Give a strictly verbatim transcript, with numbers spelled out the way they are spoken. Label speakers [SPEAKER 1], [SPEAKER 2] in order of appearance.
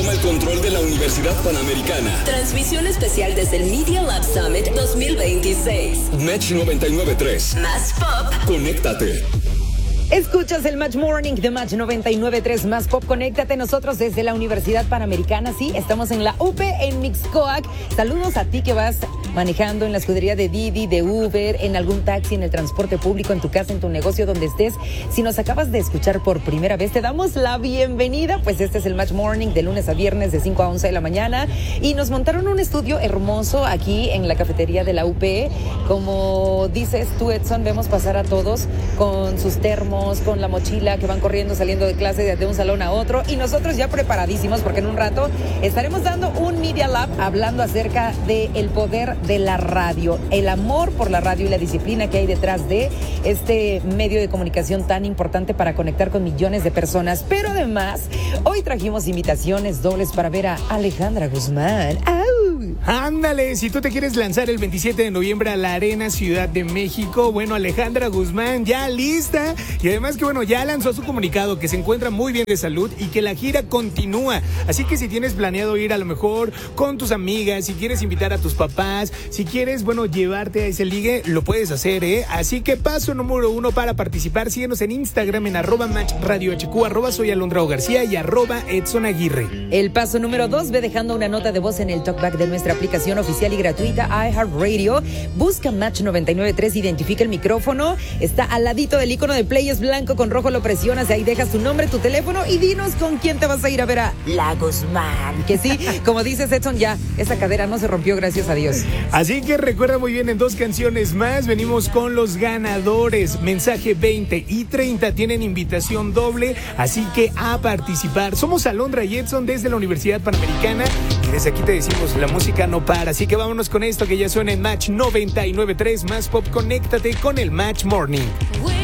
[SPEAKER 1] toma el control de la Universidad Panamericana.
[SPEAKER 2] Transmisión especial desde el Media Lab Summit dos mil veintiséis.
[SPEAKER 1] Match noventa y nueve punto tres.
[SPEAKER 2] Más pop.
[SPEAKER 1] Conéctate.
[SPEAKER 3] Escuchas el Match Morning de Match noventa y nueve punto tres Más Pop. Conéctate nosotros desde la Universidad Panamericana. Sí, estamos en la U P en Mixcoac. Saludos a ti que vas manejando en la escudería de Didi, de Uber, en algún taxi, en el transporte público, en tu casa, en tu negocio, donde estés. Si nos acabas de escuchar por primera vez, te damos la bienvenida. Pues este es el Match Morning de lunes a viernes de cinco a once de la mañana. Y nos montaron un estudio hermoso aquí en la cafetería de la U P. Como dices tú, Edson, vemos pasar a todos con sus termos, con la mochila, que van corriendo, saliendo de clase de un salón a otro, y nosotros ya preparadísimos porque en un rato estaremos dando un Media Lab hablando acerca del poder de la radio, el amor por la radio y la disciplina que hay detrás de este medio de comunicación tan importante para conectar con millones de personas. Pero además, hoy trajimos invitaciones dobles para ver a Alejandra Guzmán. ¡Au!
[SPEAKER 4] Ándale, si tú te quieres lanzar el veintisiete de noviembre a la Arena Ciudad de México, bueno, Alejandra Guzmán ya lista, y además que bueno, ya lanzó su comunicado que se encuentra muy bien de salud y que la gira continúa. Así que si tienes planeado ir a lo mejor con tus amigas, si quieres invitar a tus papás, si quieres, bueno, llevarte a ese ligue, lo puedes hacer, ¿eh? Así que paso número uno para participar, síguenos en Instagram en arroba Match Radio H Q, arroba soy Alondra O García y arroba Edson Aguirre.
[SPEAKER 3] El paso número dos, ve dejando una nota de voz en el talkback de nuestra aplicación oficial y gratuita iHeartRadio. Busca Match noventa y nueve punto tres, identifica el micrófono, está al ladito del icono de play, es blanco con rojo, lo presionas, ahí dejas tu nombre, tu teléfono y dinos con quién te vas a ir a ver a La Guzmán. Que sí, como dices, Edson, ya esa cadera no se rompió, gracias a Dios.
[SPEAKER 4] Así que recuerda muy bien, en dos canciones más venimos con los ganadores. Mensaje veinte y treinta tienen invitación doble, así que a participar. Somos Alondra y Edson desde la Universidad Panamericana y desde aquí te decimos, la música no para, así que vámonos con esto que ya suena en Match noventa y nueve punto tres Más Pop. Conéctate con el Match Morning.